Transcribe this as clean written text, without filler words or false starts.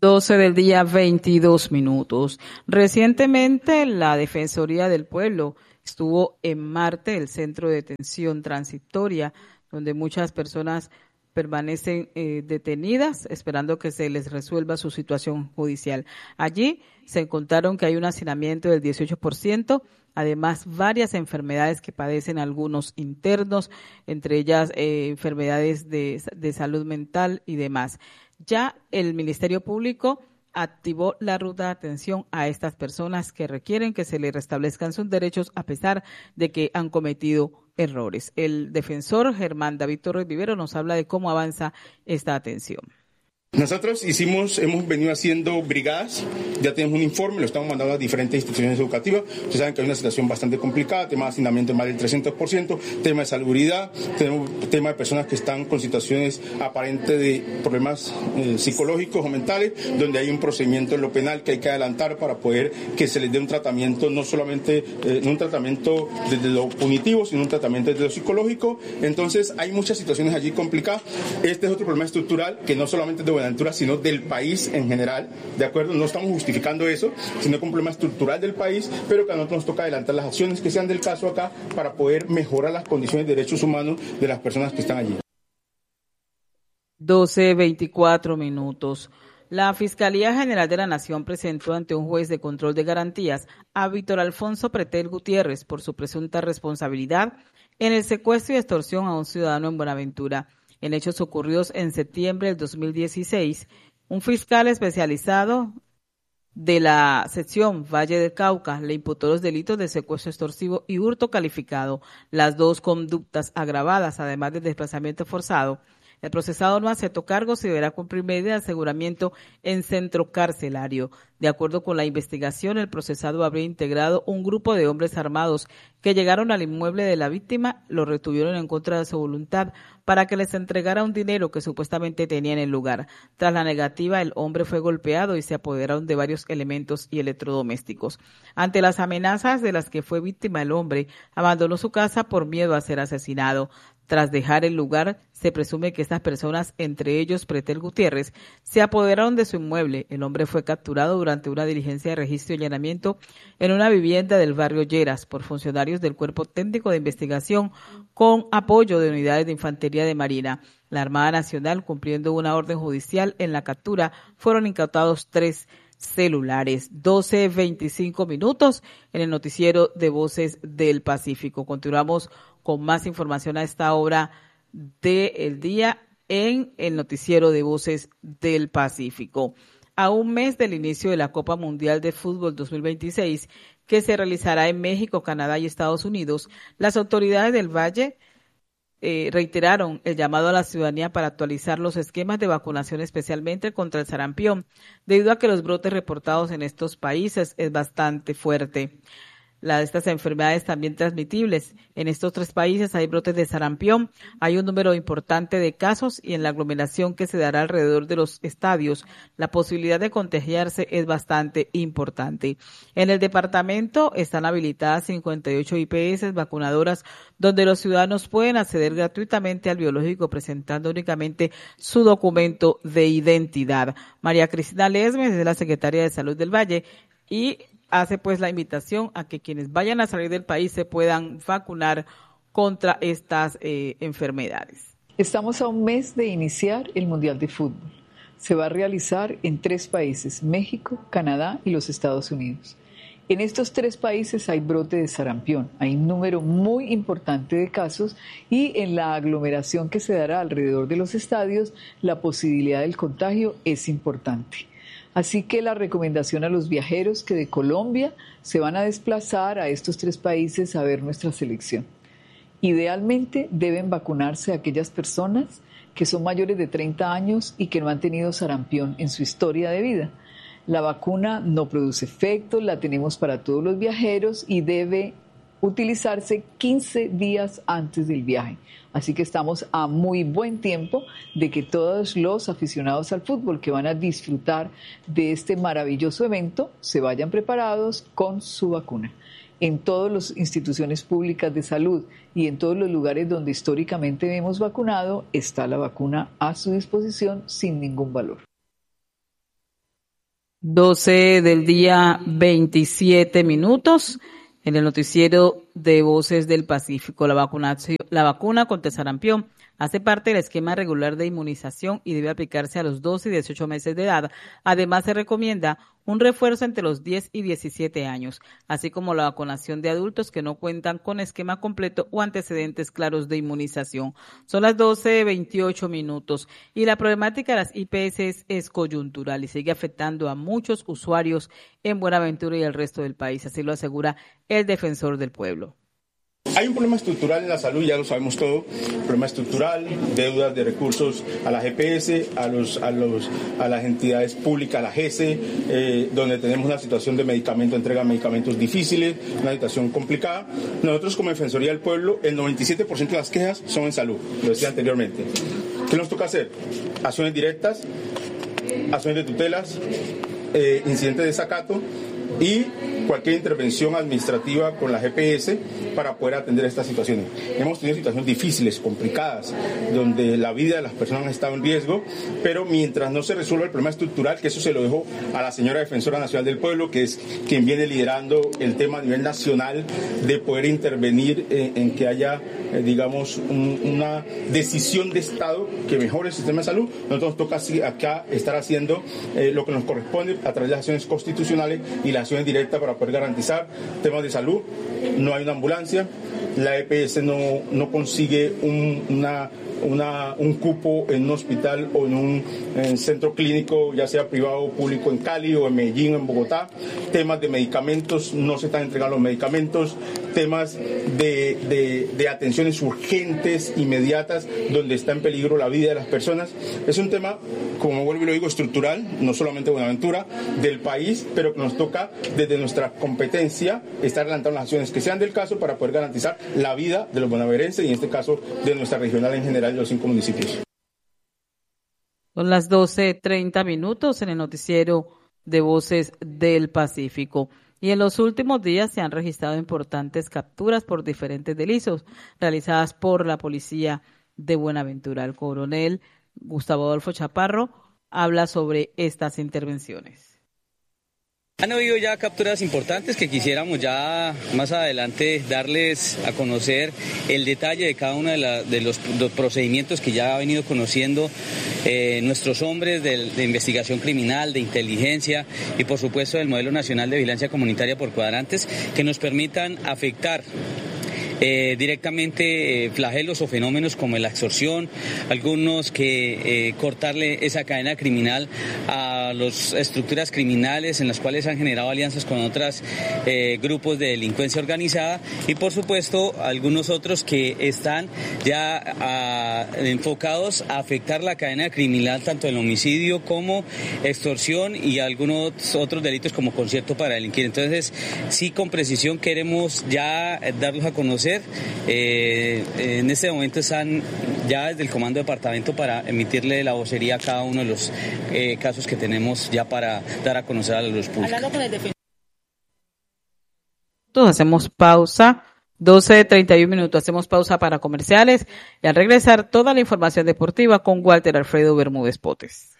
12 del día, 22 minutos. Recientemente, la Defensoría del Pueblo estuvo en Marte, el centro de detención transitoria, donde muchas personas permanecen detenidas esperando que se les resuelva su situación judicial. Allí se encontraron que hay un hacinamiento del 18%, además varias enfermedades que padecen algunos internos, entre ellas enfermedades de salud mental y demás. Ya el Ministerio Público activó la ruta de atención a estas personas que requieren que se les restablezcan sus derechos a pesar de que han cometido errores. El defensor Germán David Torres Vivero nos habla de cómo avanza esta atención. Nosotros hemos venido haciendo brigadas, ya tenemos un informe, lo estamos mandando a diferentes instituciones educativas. Ustedes saben que hay una situación bastante complicada, tema de hacinamiento más del 300%, tema de salubridad, tema de personas que están con situaciones aparentes de problemas psicológicos o mentales, donde hay un procedimiento en lo penal que hay que adelantar para poder que se les dé un tratamiento, no solamente un tratamiento desde lo punitivo, sino un tratamiento desde lo psicológico. Entonces hay muchas situaciones allí complicadas. Este es otro problema estructural que no solamente es de Buenaventura, sino del país en general, ¿de acuerdo? No estamos justificando eso, sino que un problema estructural del país, pero que a nosotros nos toca adelantar las acciones que sean del caso acá para poder mejorar las condiciones de derechos humanos de las personas que están allí. 12:24 minutos. La Fiscalía General de la Nación presentó ante un juez de control de garantías a Víctor Alfonso Pretel Gutiérrez por su presunta responsabilidad en el secuestro y extorsión a un ciudadano en Buenaventura. En hechos ocurridos en septiembre del 2016, un fiscal especializado de la sección Valle del Cauca le imputó los delitos de secuestro extorsivo y hurto calificado, las dos conductas agravadas, además de desplazamiento forzado. El procesado no aceptó cargos y deberá cumplir medida de aseguramiento en centro carcelario. De acuerdo con la investigación, el procesado habría integrado un grupo de hombres armados que llegaron al inmueble de la víctima, lo retuvieron en contra de su voluntad para que les entregara un dinero que supuestamente tenía en el lugar. Tras la negativa, el hombre fue golpeado y se apoderaron de varios elementos y electrodomésticos. Ante las amenazas de las que fue víctima, el hombre abandonó su casa por miedo a ser asesinado. Tras dejar el lugar, se presume que estas personas, entre ellos Pretel Gutiérrez, se apoderaron de su inmueble. El hombre fue capturado durante una diligencia de registro y allanamiento en una vivienda del barrio Lleras por funcionarios del Cuerpo Técnico de Investigación con apoyo de unidades de infantería de Marina. La Armada Nacional, cumpliendo una orden judicial en la captura, fueron incautados 3 celulares. 12:25 minutos en el noticiero de Voces del Pacífico. Continuamos con más información a esta hora del día en el noticiero de Voces del Pacífico. A un mes del inicio de la Copa Mundial de Fútbol 2026, que se realizará en México, Canadá y Estados Unidos, las autoridades del Valle reiteraron el llamado a la ciudadanía para actualizar los esquemas de vacunación, especialmente contra el sarampión, debido a que los brotes reportados en estos países es bastante fuerte. Estas enfermedades también transmitibles. En estos 3 países hay brotes de sarampión, hay un número importante de casos y en la aglomeración que se dará alrededor de los estadios, la posibilidad de contagiarse es bastante importante. En el departamento están habilitadas 58 IPS vacunadoras donde los ciudadanos pueden acceder gratuitamente al biológico presentando únicamente su documento de identidad. María Cristina Lesmes es la secretaria de Salud del Valle y hace pues la invitación a que quienes vayan a salir del país se puedan vacunar contra estas enfermedades. Estamos a un mes de iniciar el Mundial de Fútbol. Se va a realizar en 3 países, México, Canadá y los Estados Unidos. En estos 3 países hay brote de sarampión, hay un número muy importante de casos y en la aglomeración que se dará alrededor de los estadios, la posibilidad del contagio es importante. Así que la recomendación a los viajeros que de Colombia se van a desplazar a estos 3 países a ver nuestra selección. Idealmente deben vacunarse aquellas personas que son mayores de 30 años y que no han tenido sarampión en su historia de vida. La vacuna no produce efecto, la tenemos para todos los viajeros y debe utilizarse 15 días antes del viaje. Así que estamos a muy buen tiempo de que todos los aficionados al fútbol que van a disfrutar de este maravilloso evento se vayan preparados con su vacuna. En todas las instituciones públicas de salud y en todos los lugares donde históricamente hemos vacunado, está la vacuna a su disposición sin ningún valor. 12 del día, 27 minutos. En el noticiero de Voces del Pacífico, la vacuna contra el sarampión hace parte del esquema regular de inmunización y debe aplicarse a los 12 y 18 meses de edad. Además, se recomienda un refuerzo entre los 10 y 17 años, así como la vacunación de adultos que no cuentan con esquema completo o antecedentes claros de inmunización. Son las 12:28 minutos y la problemática de las IPS es coyuntural y sigue afectando a muchos usuarios en Buenaventura y el resto del país, así lo asegura el defensor del pueblo. Hay un problema estructural en la salud, ya lo sabemos todo, problema estructural, deudas de recursos a la GPS, a las entidades públicas, a la GESE, donde tenemos una situación de medicamentos, entrega de medicamentos difíciles, una situación complicada. Nosotros como Defensoría del Pueblo, el 97% de las quejas son en salud, lo decía anteriormente. ¿Qué nos toca hacer? Acciones directas, acciones de tutelas, incidentes de desacato y cualquier intervención administrativa con la GPS para poder atender estas situaciones. Hemos tenido situaciones difíciles, complicadas, donde la vida de las personas ha estado en riesgo, pero mientras no se resuelva el problema estructural, que eso se lo dejo a la señora Defensora Nacional del Pueblo, que es quien viene liderando el tema a nivel nacional de poder intervenir en que haya, digamos, una decisión de Estado que mejore el sistema de salud. Nosotros nos toca acá estar haciendo lo que nos corresponde a través de las acciones constitucionales y las acciones directas para poder garantizar temas de salud. No hay una ambulancia, la EPS no consigue un cupo en un hospital o en un centro clínico, ya sea privado o público, en Cali o en Medellín o en Bogotá. Temas de medicamentos, no se están entregando los medicamentos. Temas de atenciones urgentes, inmediatas, donde está en peligro la vida de las personas. Es un tema, como vuelvo y lo digo, estructural, no solamente de Buenaventura, del país, pero que nos toca desde nuestra competencia estar adelantando las acciones que sean del caso para poder garantizar la vida de los bonaverenses y en este caso de nuestra regional en general de los 5 municipios. Son las 12:30 minutos en el noticiero de Voces del Pacífico. Y en los últimos días se han registrado importantes capturas por diferentes delitos realizadas por la policía de Buenaventura. El coronel Gustavo Adolfo Chaparro habla sobre estas intervenciones. Han habido ya capturas importantes que quisiéramos ya más adelante darles a conocer el detalle de cada uno de los procedimientos que ya ha venido conociendo nuestros hombres de investigación criminal, de inteligencia y por supuesto del Modelo Nacional de Vigilancia Comunitaria por Cuadrantes que nos permitan afectar directamente flagelos o fenómenos como la extorsión, algunos que cortarle esa cadena criminal a las estructuras criminales en las cuales han generado alianzas con otros grupos de delincuencia organizada y por supuesto algunos otros que están ya enfocados a afectar la cadena criminal tanto el homicidio como extorsión y algunos otros delitos como concierto para delinquir. Entonces sí, con precisión queremos ya darlos a conocer. En este momento están ya desde el comando de departamento para emitirle la vocería a cada uno de los casos que tenemos ya para dar a conocer a los públicos. Hacemos pausa, 12:31 minutos, hacemos pausa para comerciales y al regresar toda la información deportiva con Walter Alfredo Bermúdez Potes.